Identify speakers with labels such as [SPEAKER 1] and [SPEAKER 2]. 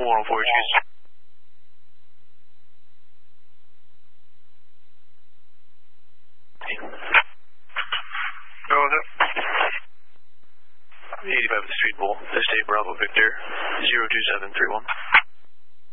[SPEAKER 1] 104, excuse me. Oh, no. 85 of the Street Bowl, Estate Bravo Victor, 02731.